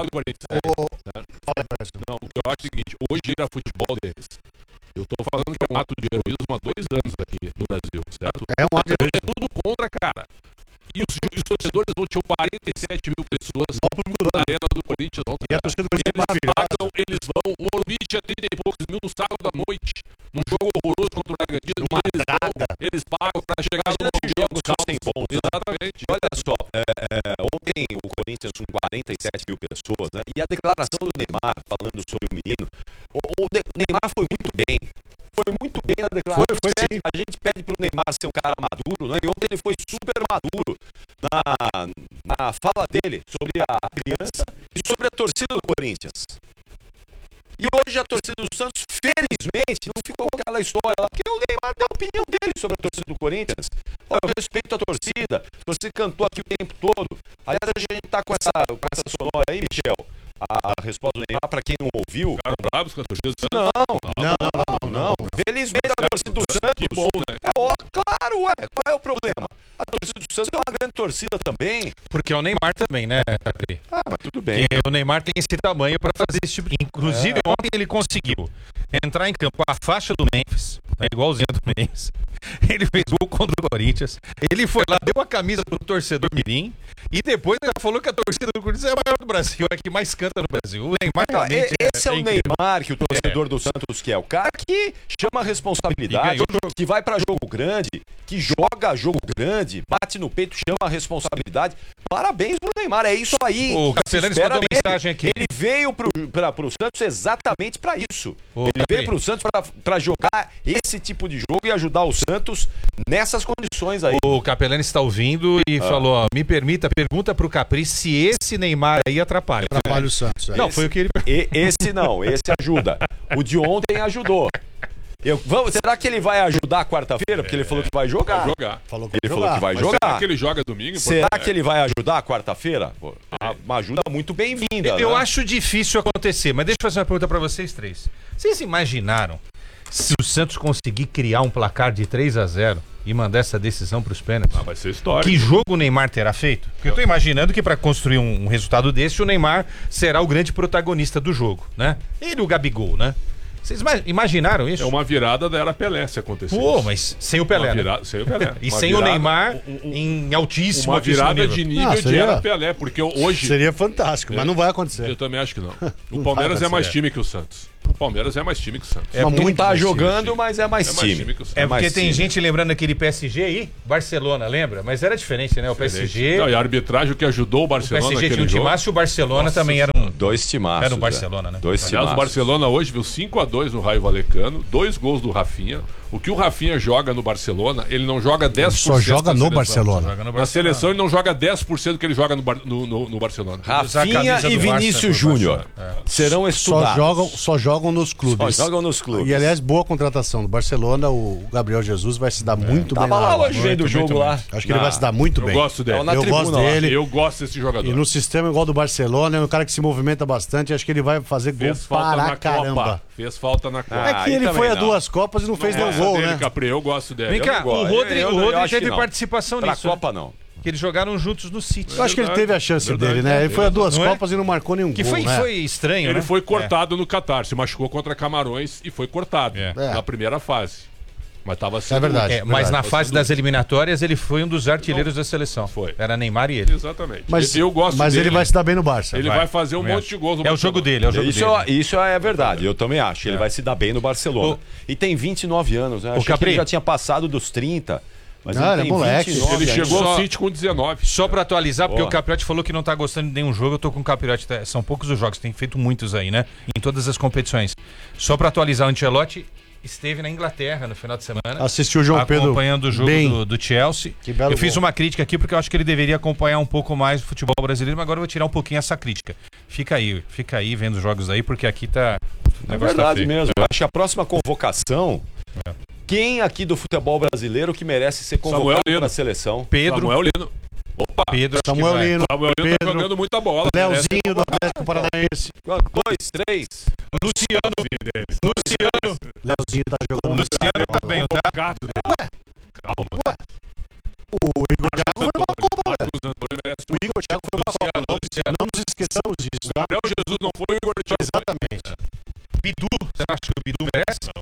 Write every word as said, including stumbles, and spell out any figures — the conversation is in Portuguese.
do Corinthians. O... Né? Fala, não, o que eu acho é o seguinte, hoje era futebol deles. Eu tô falando que é um ato de heroísmo há dois anos aqui no Brasil, certo? É um ato de heroísmo. É tudo contra, cara. E os, os torcedores vão tinham quarenta e sete mil pessoas na arena do Corinthians ontem. E a torcida do Corinthians eles pagam, eles vão. O Morumbi tinha trinta e poucos mil no sábado à noite. Num jogo horroroso contra o Bragantino. Eles, eles pagam para chegar no jogo sem pontos. Exatamente. Olha só, é, é, ontem o Corinthians com quarenta e sete mil pessoas, né? E a declaração do Neymar falando sobre o menino. O, o Neymar foi muito bem. Foi muito bem a declaração. Foi, foi, sim. A gente pede pro Neymar ser um cara maduro, né? E ontem ele foi super maduro na, na fala dele sobre a criança e sobre a torcida do Corinthians. E hoje a torcida do Santos, felizmente, não ficou com aquela história lá, porque o Neymar deu a opinião dele sobre a torcida do Corinthians. Olha, eu respeito a torcida, a torcida cantou aqui o tempo todo. Aliás, a gente tá com essa, com essa sonora aí, Michel. A resposta do Neymar, para quem não ouviu. Ficaram bravos com a torcida do Santos? Não, não, não, não. Felizmente a torcida do Santos. Que bom, né? É, ó, claro, ué. Qual é o problema? A torcida do Santos é uma grande torcida também. Porque é o Neymar também, né, Capri? Ah, mas tudo bem. E o Neymar tem esse tamanho para fazer esse tipo de... Inclusive, é. ontem ele conseguiu entrar em campo com a faixa do Memphis, né, igualzinho do Memphis. Ele fez gol contra o Corinthians. Ele foi lá, deu a camisa pro torcedor mirim e depois ele falou que a torcida do Corinthians é a maior do Brasil, é a que mais canta no Brasil. O Neymar Não, realmente esse é, é o incrível. Neymar que o torcedor é. do Santos quer. O cara que chama a responsabilidade, que vai para jogo grande, que joga jogo grande, bate no peito, chama a responsabilidade. Parabéns pro Neymar, é isso aí. O Capelani mandou uma mensagem aqui. Ele veio pro, pra, pro Santos exatamente para isso. Ô, ele Capri. veio pro Santos para jogar esse tipo de jogo e ajudar o Santos nessas condições aí. O Capelani está ouvindo e ah. falou, ó, me permita, pergunta pro Capri se esse Neymar aí atrapalha. Atrapalha o Santos. É. Não, esse, foi o que ele... E, esse não, esse ajuda. O de ontem ajudou. Eu, vamos, será que ele vai ajudar quarta-feira? Porque ele falou que vai jogar. Vai jogar. Falou que ele vai falou que vai Mas jogar. Será que ele joga domingo? Será que ele vai ajudar quarta-feira? Uma ajuda muito bem-vinda. Eu né? acho difícil acontecer, mas deixa eu fazer uma pergunta para vocês três. Vocês imaginaram se o Santos conseguir criar um placar de três a zero e mandar essa decisão para os pênaltis? Ah, vai ser história. Que jogo o Neymar terá feito? Porque eu tô imaginando que para construir um, um resultado desse, o Neymar será o grande protagonista do jogo, né? Ele e o Gabigol, né? Vocês imaginaram isso? É uma virada da era Pelé se acontecer. Pô, mas sem o Pelé, virada, né? Sem o Pelé. E uma sem virada, o Neymar um, um, em altíssimo Uma virada nível. de nível ah, de seria, era Pelé, porque hoje... Seria fantástico, é, mas não vai acontecer. Eu também acho que não. O Palmeiras é mais time que o Santos. O Palmeiras é mais time que o Santos. É, não tá jogando, time. mas é mais é time. Mais time que o Santos. É porque é tem time. gente lembrando aquele P S G aí, Barcelona, lembra? Mas era diferente, né? O P S G... Não, e a arbitragem que ajudou o Barcelona o P S G tinha um jogo. timaço e o Barcelona Nossa, também era um... Dois timaços. Era o Barcelona, né? Dois Aliás, timaços. o Barcelona hoje viu cinco a dois no Raio Vallecano, dois gols do Rafinha. O que o Rafinha joga no Barcelona, ele não joga dez por cento. Só joga no Barcelona. Joga no Barcelona. Na seleção ele não joga dez por cento do que ele joga no, bar, no, no, no Barcelona. Rafinha e Vinícius Júnior é. serão estudados. Só jogam, só jogam nos clubes. Só jogam nos clubes. E aliás, boa contratação do Barcelona, o Gabriel Jesus vai se dar é. muito Tava bem lá. lá hoje vendo o jogo lá. Acho que ah, ele vai se dar muito eu bem. Gosto dele. Eu, eu gosto dele. Eu gosto desse jogador. E no sistema igual do Barcelona, é um cara que se movimenta bastante. Acho que ele vai fazer gol Fez para caramba. Copa. Fez falta na Copa. Ah, é que ele foi a duas Copas e não, não fez nenhum gol, dele, né? Capri, eu gosto dele. Vem cá, o Rodri, eu, eu, o Rodri eu teve não. participação pra nisso. Pra Copa, não. Que eles jogaram juntos no City. Eu acho que ele teve a chance verdade, dele, né? Ele foi a duas não Copas é? e não marcou nenhum que gol, foi, né? foi estranho, Ele né? foi cortado é. no Catar, se machucou contra Camarões e foi cortado é. na primeira fase. Mas tava sendo... É verdade. É, é mas verdade. na fase das eliminatórias ele foi um dos artilheiros da seleção. Foi. Era Neymar e ele. Exatamente. Mas, eu gosto mas dele. ele vai se dar bem no Barça. Ele vai, vai fazer um mesmo. monte de gols no É o jogo dele, é o jogo isso, dele. Isso é verdade, eu também acho. Ele é. vai se dar bem no Barcelona. O... E tem vinte e nove anos, né? O Capri... que ele já tinha passado dos trinta. Mas não, ele, ele é moleque. Ele chegou só, ao City com dezenove. Só pra atualizar, porque Boa. o Capriotti falou que não tá gostando de nenhum jogo. Eu tô com o Capriotti. São poucos os jogos, tem feito muitos aí, né? Em todas as competições. Só pra atualizar, o Ancelotti esteve na Inglaterra no final de semana. Assistiu o João Pedro acompanhando o jogo bem. do, do Chelsea. Eu fiz uma crítica aqui porque eu acho que ele deveria acompanhar um pouco mais o futebol brasileiro, mas agora eu vou tirar um pouquinho essa crítica. Fica aí, fica aí vendo os jogos aí, porque aqui tá... É verdade tá mesmo. Eu acho que a próxima convocação... É. Quem aqui do futebol brasileiro que merece ser convocado para a seleção? Pedro. Samuel Lino. Opa, Pedro. Samuel Lino. Samuel Lino tá jogando muita bola. Leozinho do Atlético Paranaense. Dois, três. Luciano. Luciano. Leozinho tá jogando. Luciano tá bem, tá? Ué. Calma. Ué. O Igor Thiago foi uma Copa, velho. O Igor Thiago foi uma Copa. Luciano. Não nos esqueçamos disso, tá? Gabriel Jesus não foi, o Igor Tchau. Exatamente. Bidu, você acha que o Bidu merece?